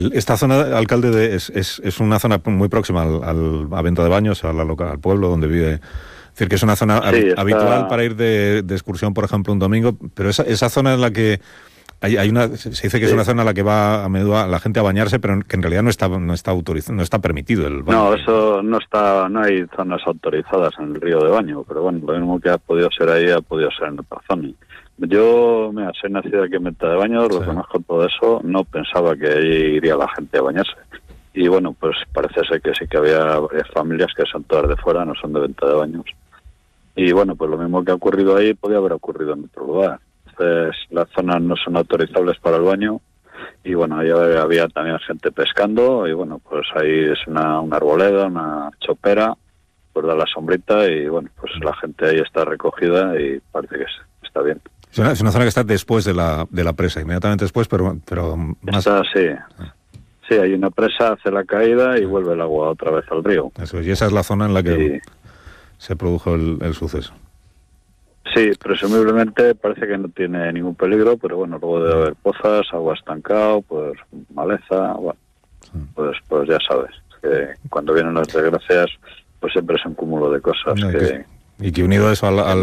Esta zona, alcalde, es una zona muy próxima a Venta de Baños, al pueblo donde vive. Es decir, que es una zona habitual para ir de excursión, por ejemplo, un domingo, pero esa zona en la que se dice que es una zona en la que va a menudo la gente a bañarse, pero que en realidad no está autorizado, no está permitido el baño. No, eso no hay zonas autorizadas en el río de baño, pero bueno, lo mismo que ha podido ser ahí, ha podido ser en otra zona. Yo, soy nacido aquí en Venta de Baños, lo conozco todo eso, no pensaba que ahí iría la gente a bañarse. Y bueno, pues parece ser que sí que había varias familias que son todas de fuera, no son de Venta de Baños. Y bueno, pues lo mismo que ha ocurrido ahí podía haber ocurrido en otro lugar. Entonces, las zonas no son autorizables para el baño. Y bueno, ahí había también gente pescando. Y bueno, pues ahí es una arboleda, una chopera, pues da la sombrita. Y bueno, pues la gente ahí está recogida y parece que está bien. Es una zona que está después de la presa, inmediatamente después, pero más... Está, sí. Sí, hay una presa, hace la caída y vuelve el agua otra vez al río. Eso es, y esa es la zona en la que se produjo el suceso. Sí, presumiblemente parece que no tiene ningún peligro, pero bueno, luego debe haber pozas, agua estancado, pues maleza, bueno, pues ya sabes, que cuando vienen las desgracias, pues siempre es un cúmulo de cosas y que unido a eso a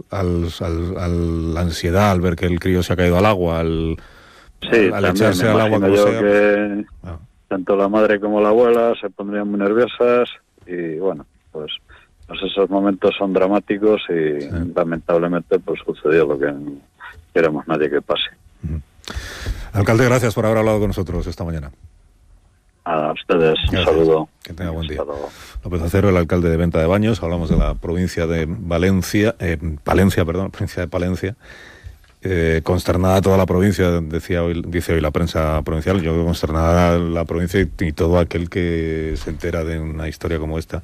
la ansiedad al ver que el crío se ha caído al agua, al echarse al agua como sea, que tanto la madre como la abuela se pondrían muy nerviosas y bueno, pues esos momentos son dramáticos y lamentablemente pues sucedió lo que no queremos nadie que pase. Alcalde, gracias por haber hablado con nosotros esta mañana. A ustedes, un saludo. Que tenga buen día. López Acero, el alcalde de Venta de Baños. Hablamos de la provincia de provincia de Palencia. Consternada toda la provincia, dice hoy la prensa provincial. Yo creo que consternada la provincia y todo aquel que se entera de una historia como esta,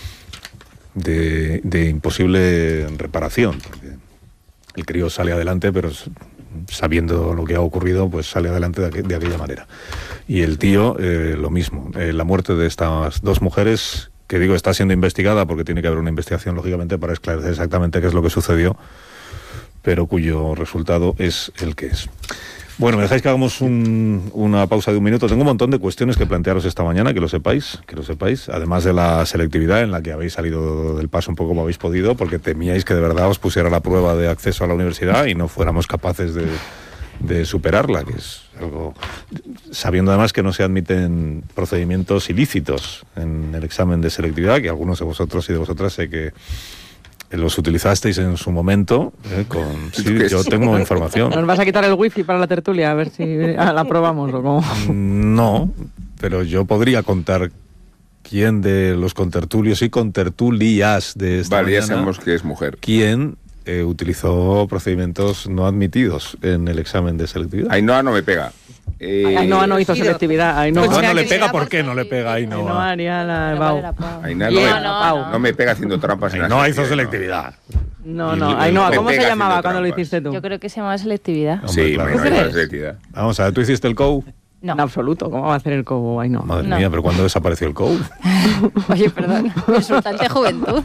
de imposible reparación, porque el crío sale adelante, pero sabiendo lo que ha ocurrido, pues sale adelante de aquella manera. Y el tío, lo mismo. La muerte de estas dos mujeres, que digo, está siendo investigada, porque tiene que haber una investigación, lógicamente, para esclarecer exactamente qué es lo que sucedió, pero cuyo resultado es el que es. Bueno, me dejáis que hagamos una pausa de un minuto. Tengo un montón de cuestiones que plantearos esta mañana, que lo sepáis, además de la selectividad en la que habéis salido del paso un poco como habéis podido, porque temíais que de verdad os pusiera la prueba de acceso a la universidad y no fuéramos capaces de superarla, que es algo, sabiendo además que no se admiten procedimientos ilícitos en el examen de selectividad, que algunos de vosotros y de vosotras sé que los utilizasteis en su momento, yo tengo información. ¿Nos vas a quitar el wifi para la tertulia? A ver si la probamos o cómo. No, pero yo podría contar quién de los contertulios y contertulias de esta mañana, ya sabemos que es mujer. ¿Quién utilizó procedimientos no admitidos en el examen de selectividad? Ainhoa no me pega. Ainhoa no hizo selectividad. Ainhoa no le pega, ¿por qué no le pega a Ainhoa? Ainhoa no me pega haciendo trampas. Ainhoa hizo selectividad. No, Ainhoa, ¿cómo se llamaba cuando lo hiciste tú? Yo creo que se llamaba selectividad. Sí, claro, selectividad. Vamos a ver, ¿tú hiciste el COU? No. En absoluto, ¿cómo va a hacer el COU? Ainhoa? Madre mía, pero ¿cuándo desapareció el COU? Oye, perdón, insultante juventud.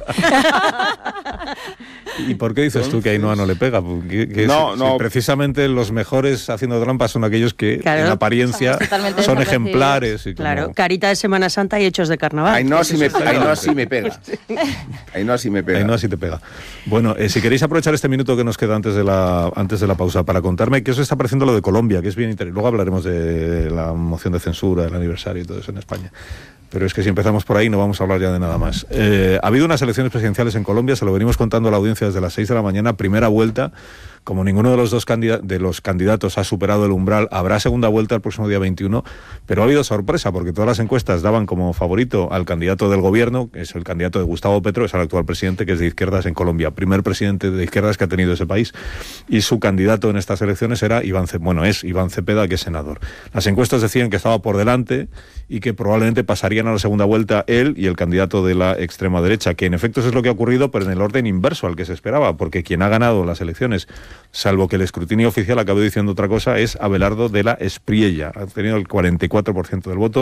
¿Y por qué dices tú que Ainhoa no le pega? No. Precisamente los mejores haciendo trampas son aquellos que en apariencia son ejemplares. Y claro, carita de Semana Santa y hechos de carnaval. Ainhoa sí me pega. Ainhoa sí te pega. Bueno, si queréis aprovechar este minuto que nos queda antes de la pausa para contarme qué os está pareciendo lo de Colombia, que es bien interesante. Luego hablaremos de la moción de censura, del aniversario y todo eso en España. Pero es que si empezamos por ahí no vamos a hablar ya de nada más. Ha habido unas elecciones presidenciales en Colombia, se lo venimos contando a la audiencia desde las 6 de la mañana, primera vuelta. Como ninguno de los candidatos ha superado el umbral, habrá segunda vuelta el próximo día 21, pero ha habido sorpresa, porque todas las encuestas daban como favorito al candidato del gobierno, que es el candidato de Gustavo Petro, es el actual presidente, que es de izquierdas en Colombia, primer presidente de izquierdas que ha tenido ese país, y su candidato en estas elecciones era es Iván Cepeda, que es senador. Las encuestas decían que estaba por delante y que probablemente pasarían a la segunda vuelta él y el candidato de la extrema derecha, que en efecto eso es lo que ha ocurrido, pero en el orden inverso al que se esperaba, porque quien ha ganado las elecciones, salvo que el escrutinio oficial acabe diciendo otra cosa, es Abelardo de la Espriella. Ha tenido el 44% del voto,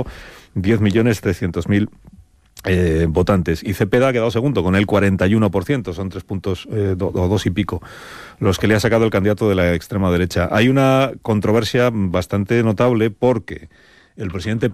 10.300.000 votantes. Y Cepeda ha quedado segundo con el 41%, son 3 puntos o 2 y pico los que le ha sacado el candidato de la extrema derecha. Hay una controversia bastante notable porque el presidente